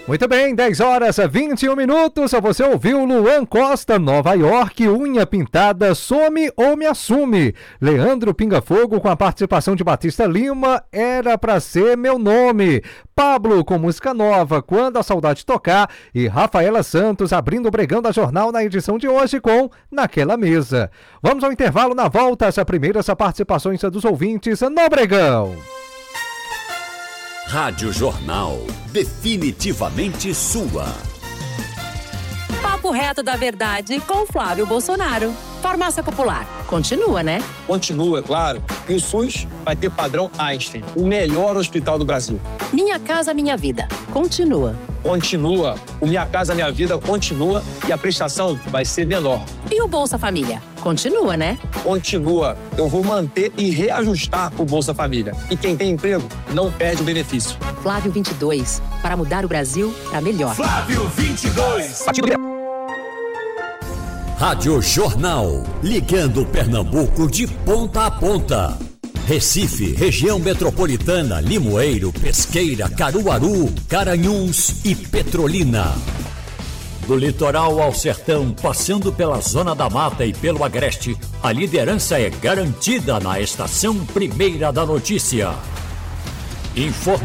Muito bem, 10h21. Você ouviu Luan Costa, Nova York, unha pintada, some ou me assume. Leandro Pingafogo com a participação de Batista Lima, Era Pra Ser Meu Nome. Pablo com música nova, Quando a Saudade Tocar. E Rafaela Santos abrindo o Bregão da Jornal na edição de hoje com Naquela Mesa. Vamos ao intervalo, na volta, essa participações dos ouvintes no Bregão. Rádio Jornal, definitivamente sua. Papo reto da verdade com Flávio Bolsonaro. Farmácia Popular, continua, né? Continua, é claro. E o SUS vai ter padrão Einstein, o melhor hospital do Brasil. Minha Casa Minha Vida, continua. Continua. O Minha Casa Minha Vida continua e a prestação vai ser menor. E o Bolsa Família, continua, né? Continua. Eu vou manter e reajustar o Bolsa Família. E quem tem emprego não perde o benefício. Flávio 22, para mudar o Brasil para melhor. Flávio 22. Rádio Jornal, ligando Pernambuco de ponta a ponta. Recife, região metropolitana, Limoeiro, Pesqueira, Caruaru, Garanhuns e Petrolina. Do litoral ao sertão, passando pela Zona da Mata e pelo Agreste, a liderança é garantida na Estação Primeira da Notícia.